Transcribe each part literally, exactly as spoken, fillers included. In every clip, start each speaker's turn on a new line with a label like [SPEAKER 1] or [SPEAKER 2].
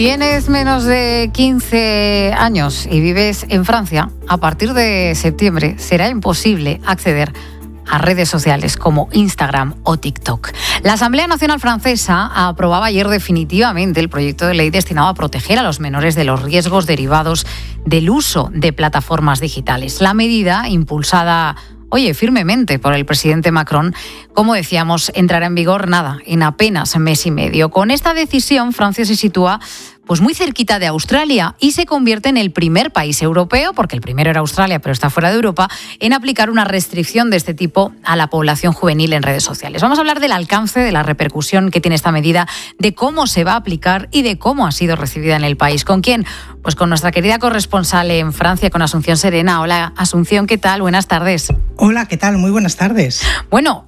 [SPEAKER 1] Tienes menos de quince años y vives en Francia, a partir de septiembre será imposible acceder a redes sociales como Instagram o TikTok. La Asamblea Nacional Francesa aprobaba ayer definitivamente el proyecto de ley destinado a proteger a los menores de los riesgos derivados del uso de plataformas digitales. La medida, impulsada Oye, firmemente por el presidente Macron, como decíamos, entrará en vigor nada, en apenas mes y medio. Con esta decisión, Francia se sitúa pues muy cerquita de Australia y se convierte en el primer país europeo, porque el primero era Australia, pero está fuera de Europa, en aplicar una restricción de este tipo a la población juvenil en redes sociales. Vamos a hablar del alcance, de la repercusión que tiene esta medida, de cómo se va a aplicar y de cómo ha sido recibida en el país. ¿Con quién? Pues con nuestra querida corresponsal en Francia, con Asunción Serena. Hola, Asunción, ¿qué tal? Buenas tardes.
[SPEAKER 2] Hola, ¿qué tal? Muy buenas tardes.
[SPEAKER 1] Bueno,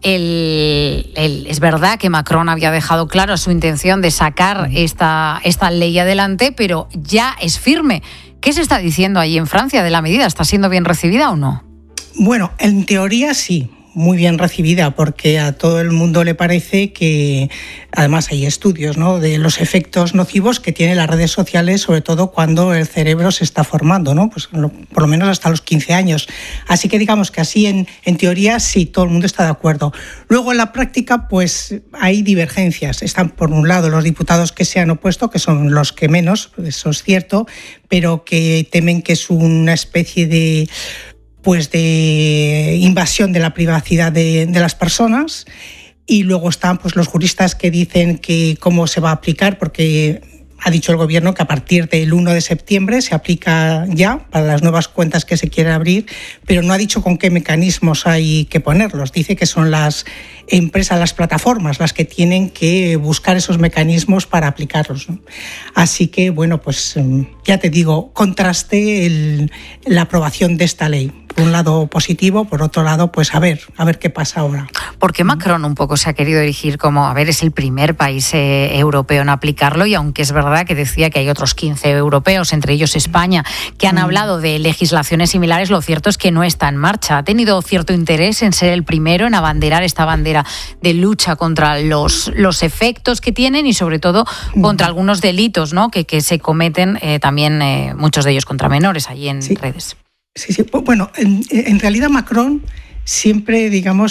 [SPEAKER 1] el, el, es verdad que Macron había dejado claro su intención de sacar esta, esta ley adelante, pero ya es firme. ¿Qué se está diciendo allí en Francia de la medida? ¿Está siendo bien recibida o no?
[SPEAKER 2] Bueno, en teoría sí, muy bien recibida, porque a todo el mundo le parece que, además hay estudios, ¿no?, de los efectos nocivos que tienen las redes sociales, sobre todo cuando el cerebro se está formando, ¿no?, pues por lo menos hasta los quince años. Así que digamos que así en, en teoría sí, todo el mundo está de acuerdo. Luego en la práctica pues hay divergencias. Están por un lado los diputados que se han opuesto, que son los que menos, eso es cierto, pero que temen que es una especie de pues de invasión de la privacidad de, de las personas. Y luego están pues los juristas que dicen que cómo se va a aplicar, porque ha dicho el gobierno que a partir del uno de septiembre se aplica ya para las nuevas cuentas que se quieren abrir, pero no ha dicho con qué mecanismos hay que ponerlos. Dice que son las empresas, las plataformas, las que tienen que buscar esos mecanismos para aplicarlos, ¿no? Así que, bueno, pues ya te digo, contraste el, la aprobación de esta ley. Por un lado positivo, por otro lado, pues a ver, a ver qué pasa ahora.
[SPEAKER 1] Porque Macron un poco se ha querido erigir como, a ver, es el primer país eh, europeo en aplicarlo, y aunque es verdad que decía que hay otros quince europeos, entre ellos España, que han mm. hablado de legislaciones similares, lo cierto es que no está en marcha. Ha tenido cierto interés en ser el primero en abanderar esta bandera de lucha contra los, los efectos que tienen y sobre todo contra mm. algunos delitos, ¿no?, que, que se cometen eh, también, eh, muchos de ellos contra menores allí en
[SPEAKER 2] sí.
[SPEAKER 1] redes.
[SPEAKER 2] Sí, sí. Bueno, en, en realidad Macron siempre, digamos,